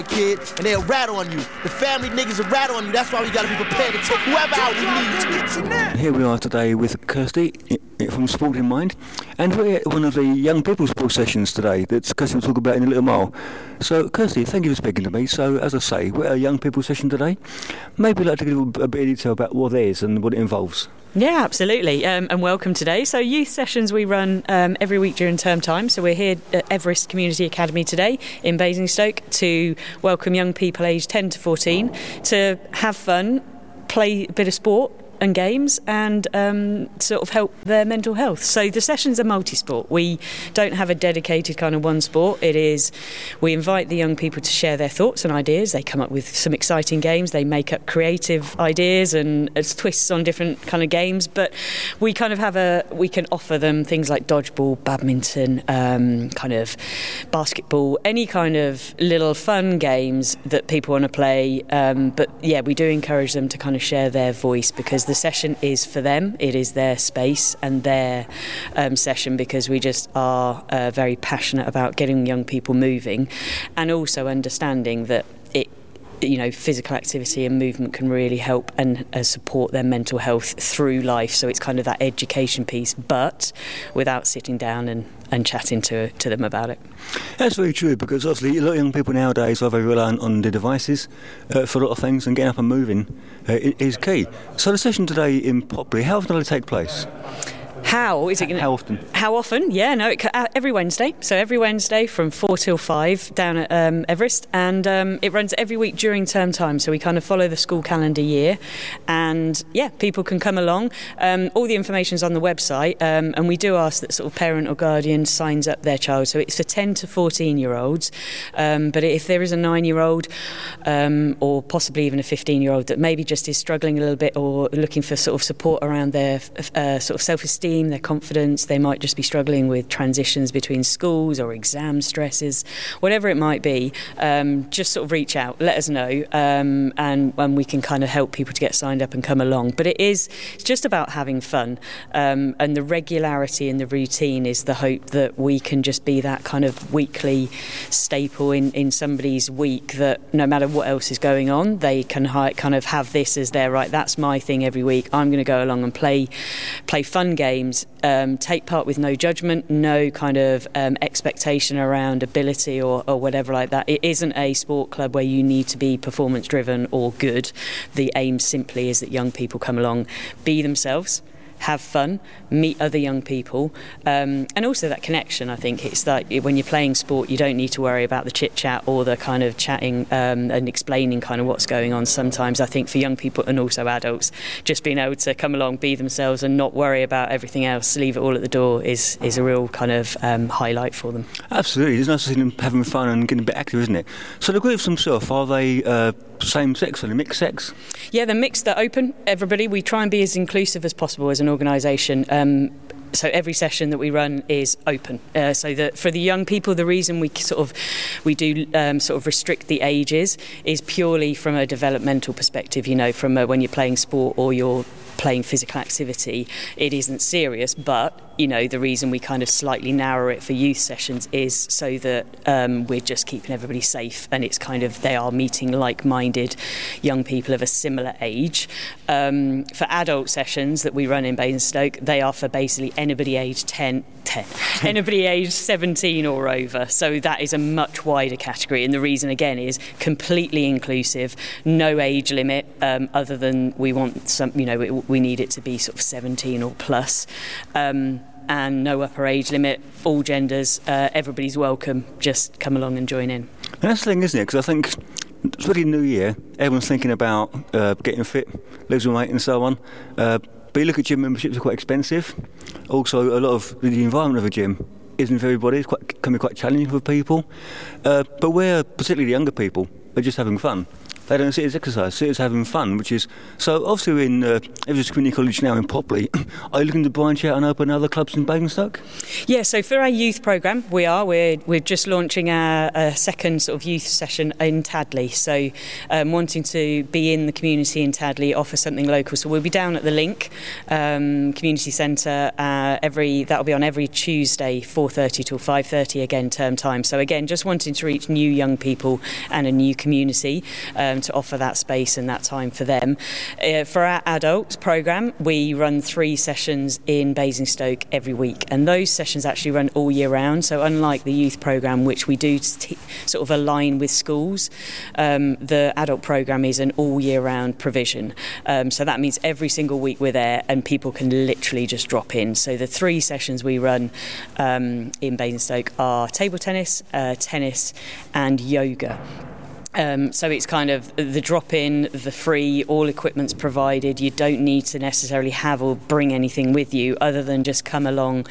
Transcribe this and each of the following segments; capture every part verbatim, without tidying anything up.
kid, and they'll rat on you. The family niggas will rat on you. That's why we gotta be prepared to take whoever out we need to. Here we are today with Kirsty from Sporting Mind, and we're at one of the young people's sports sessions today that Kirsty will talk about in a little while. So, Kirsty, thank you for speaking to me. So, as I say, we're at a young people's session today. Maybe you'd like to give a bit of detail about what it is and what it involves. Yeah, absolutely, um, and welcome today. So youth sessions we run um, every week during term time. So we're here at Everest Community Academy today in Basingstoke to welcome young people aged ten to fourteen to have fun, play a bit of sport and games, and um, sort of help their mental health. So the sessions are multi-sport. We don't have a dedicated kind of one sport. It is, we invite the young people to share their thoughts and ideas. They come up with some exciting games. They make up creative ideas and uh, twists on different kind of games. But we kind of have a, we can offer them things like dodgeball, badminton, um, kind of basketball, any kind of little fun games that people want to play. Um, but yeah, we do encourage them to kind of share their voice, because the session is for them. It is their space and their um, session, because we just are uh, very passionate about getting young people moving, and also understanding that it, you know, physical activity and movement can really help and uh, support their mental health through life. So it's kind of that education piece, but without sitting down and, and chatting to to them about it. That's very true, because obviously a lot of young people nowadays are very reliant on their devices uh, for a lot of things, and getting up and moving uh, is key. So the session today in Popley, how often will it take place? How is it going to... How often? How often? Yeah, no, it, uh, every Wednesday. So every Wednesday from four till five down at um, Everest, and um, it runs every week during term time. So we kind of follow the school calendar year, and yeah, people can come along. Um, all the information's on the website, um, and we do ask that sort of parent or guardian signs up their child. So it's for ten to fourteen year olds, um, but if there is a nine year old um, or possibly even a fifteen year old that maybe just is struggling a little bit or looking for sort of support around their uh, sort of self-esteem, their confidence, they might just be struggling with transitions between schools or exam stresses, whatever it might be, um, just sort of reach out, let us know, um, and, and we can kind of help people to get signed up and come along. But it is it's just about having fun, um, and the regularity and the routine is the hope that we can just be that kind of weekly staple in, in somebody's week, that no matter what else is going on, they can hi- kind of have this as their, right, that's my thing every week, I'm going to go along and play play fun games. Um, take part with no judgment, no kind of um, expectation around ability or, or whatever like that. It isn't a sport club where you need to be performance driven or good. The aim simply is that young people come along, be themselves, have fun, meet other young people, um, and also that connection. I think it's like when you're playing sport, you don't need to worry about the chit chat or the kind of chatting um, and explaining kind of what's going on. Sometimes I think for young people and also adults, just being able to come along, be themselves and not worry about everything else, leave it all at the door, is is a real kind of um, highlight for them. Absolutely, it's nice to see them having fun and getting a bit active, isn't it? So the groups themselves, are they uh, same sex or they mixed sex? Yeah, they're mixed, they're open, everybody. We try and be as inclusive as possible as an organisation. Um, so every session that we run is open. Uh, so that for the young people, the reason we sort of we do um, sort of restrict the ages is purely from a developmental perspective. You know, from a, when you're playing sport or you're playing physical activity, it isn't serious, but you know, the reason we kind of slightly narrow it for youth sessions is so that um, we're just keeping everybody safe, and it's kind of, they are meeting like-minded young people of a similar age. Um, for adult sessions that we run in Basingstoke, they are for basically anybody aged ten, ten, anybody aged seventeen or over. So that is a much wider category, and the reason again is completely inclusive, no age limit, um, other than we want some, you know, we, we need it to be sort of seventeen or plus. Um, and no upper age limit, all genders, uh, everybody's welcome, just come along and join in. And that's the thing, isn't it? Because I think it's really New Year, everyone's thinking about uh, getting fit, losing weight and so on, uh, but you look at gym memberships are quite expensive. Also, a lot of the environment of a gym isn't for everybody, it's quite, can be quite challenging for people, uh, but where particularly the younger people are just having fun. They don't see it as exercise, see it as having fun, which is... So obviously we're in uh, Everest Community College now in Popley. Are you looking to branch out and open other clubs in Basingstoke? Yeah, so for our youth programme, we are. We're, we're just launching our, our second sort of youth session in Tadley. So um, wanting to be in the community in Tadley, offer something local. So we'll be down at the Link um, Community Centre. Uh, every That'll be on every Tuesday, four thirty till five thirty, again, term time. So again, just wanting to reach new young people and a new community um, to offer that space and that time for them. Uh, for our adults programme, we run three sessions in Basingstoke every week, and those sessions actually run all year round. So unlike the youth programme, which we do t- sort of align with schools, um, the adult programme is an all year round provision. Um, so that means every single week we're there and people can literally just drop in. So the three sessions we run um, in Basingstoke are table tennis, uh, tennis and yoga. Um, so it's kind of the drop-in, the free, all equipment's provided. You don't need to necessarily have or bring anything with you other than just come along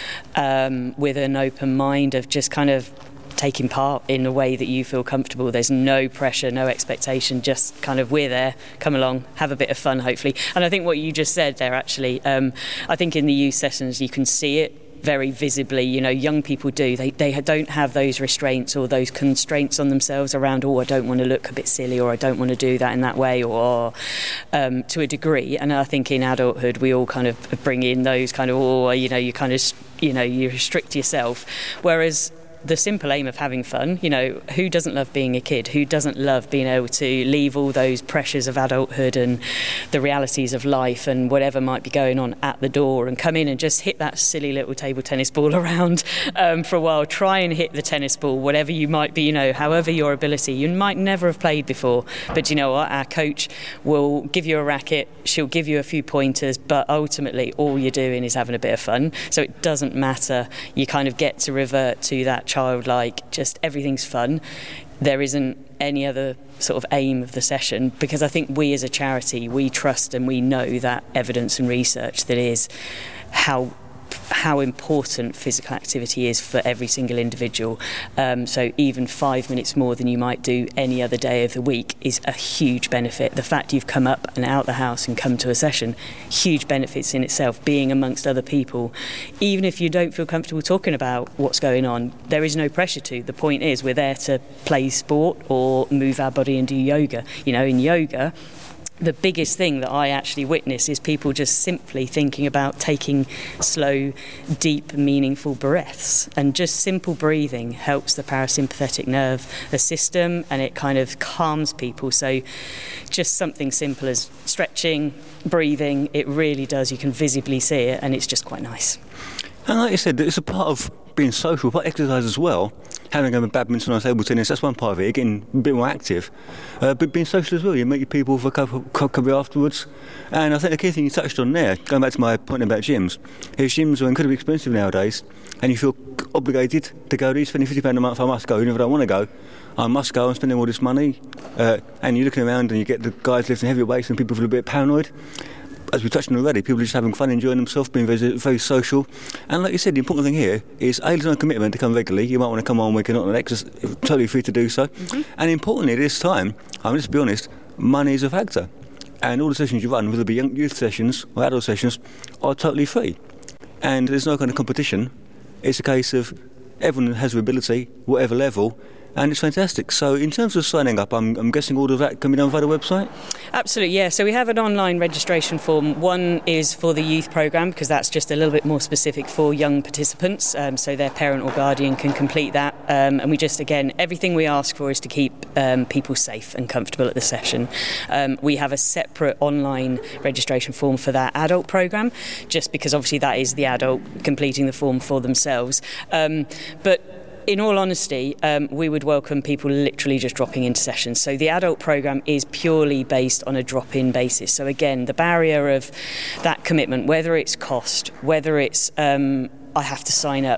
um, with an open mind of just kind of taking part in a way that you feel comfortable. There's no pressure, no expectation, just kind of we're there, come along, have a bit of fun hopefully. And I think what you just said there actually, um, I think in the youth sessions you can see it very visibly. You know, young people do. They they don't have those restraints or those constraints on themselves around, oh, I don't want to look a bit silly, or I don't want to do that in that way, or um, to a degree. And I think in adulthood we all kind of bring in those kind of, oh, you know, you kind of, you know, you restrict yourself. Whereas the simple aim of having fun, you know, who doesn't love being a kid? Who doesn't love being able to leave all those pressures of adulthood and the realities of life and whatever might be going on at the door and come in and just hit that silly little table tennis ball around um, for a while. Try and hit the tennis ball, whatever you might be, you know, however your ability. You might never have played before, but you know what? Our coach will give you a racket, she'll give you a few pointers, but ultimately all you're doing is having a bit of fun. So it doesn't matter. You kind of get to revert to that childlike, just everything's fun. There isn't any other sort of aim of the session, because I think we as a charity, we trust and we know that evidence and research that is how how important physical activity is for every single individual. Um, so even five minutes more than you might do any other day of the week is a huge benefit. The fact you've come up and out the house and come to a session, huge benefits in itself. Being amongst other people, even if you don't feel comfortable talking about what's going on, there is no pressure to. The point is we're there to play sport or move our body and do yoga. You know, in yoga, the biggest thing that I actually witness is people just simply thinking about taking slow, deep, meaningful breaths. And just simple breathing helps the parasympathetic nerve the system, and it kind of calms people. So just something simple as stretching, breathing, it really does. You can visibly see it, and it's just quite nice. And like you said, it's a part of being social, part of exercise as well. Having a badminton or table tennis, that's one part of it, getting a bit more active. Uh, but being social as well, you meet your people for a couple, couple afterwards. And I think the key thing you touched on there, going back to my point about gyms, is gyms are incredibly expensive nowadays, and you feel obligated to go. These spending fifty pounds a month, I must go. Even if I don't want to go, I must go. I'm spending all this money. Uh, and you're looking around and you get the guys lifting heavy weights and people feel a bit paranoid. As we touched on already, people are just having fun, enjoying themselves, being very, very social. And like you said, the important thing here is, A, there's no commitment to come regularly. You might want to come on weekend, not an exercise, totally free to do so. Mm-hmm. And importantly, at this time, I mean, let's be honest, money is a factor. And all the sessions you run, whether it be young youth sessions or adult sessions, are totally free. And there's no kind of competition. It's a case of everyone has their ability, whatever level, and it's fantastic. So in terms of signing up, I'm, I'm guessing all of that can be done via the website? Absolutely, yeah. So we have an online registration form. One is for the youth programme, because that's just a little bit more specific for young participants, um, so their parent or guardian can complete that. Um, and we just, again, everything we ask for is to keep um, people safe and comfortable at the session. Um, we have a separate online registration form for that adult programme, just because obviously that is the adult completing the form for themselves. Um, but in all honesty, um, we would welcome people literally just dropping into sessions. So the adult programme is purely based on a drop-in basis. So again, the barrier of that commitment, whether it's cost, whether it's um, I have to sign up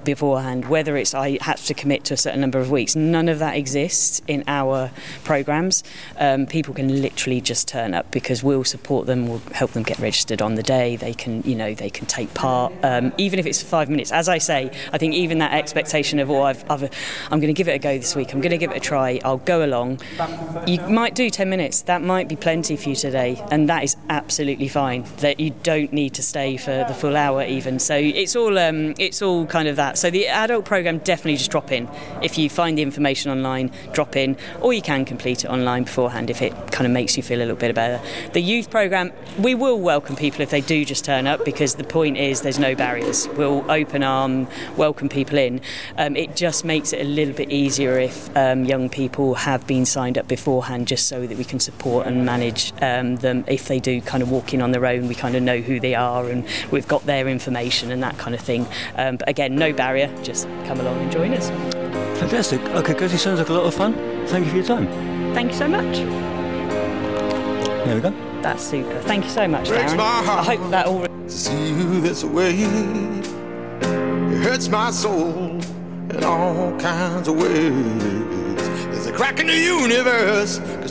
beforehand, whether it's I had to commit to a certain number of weeks. None of that exists in our programmes. Um, people can literally just turn up because we'll support them, we'll help them get registered on the day. They can, you know, they can take part, um, even if it's for five minutes. As I say, I think even that expectation of, oh, I've, I've, I'm going to give it a go this week, I'm going to give it a try, I'll go along. You might do ten minutes, that might be plenty for you today, and that is absolutely fine. That you don't need to stay for the full hour even. So it's all um, it's all kind of that. So the adult programme, definitely just drop in. If you find the information online, drop in, or you can complete it online beforehand if it kind of makes you feel a little bit better. The youth programme, we will welcome people if they do just turn up, because the point is there's no barriers. We'll open arm, welcome people in. Um, it just makes it a little bit easier if um, young people have been signed up beforehand, just so that we can support and manage um, them. If they do kind of walk in on their own, we kind of know who they are and we've got their information and that kind of thing. Um, but again, no barrier, just come along and join us. Fantastic. Okay, Kirsty, sounds like a lot of fun. Thank you for your time. Thank you so much. There we go. That's super. Thank you so much, Darren. I hope that all... See you this way, it hurts my soul in all kinds of ways. There's a crack in the universe.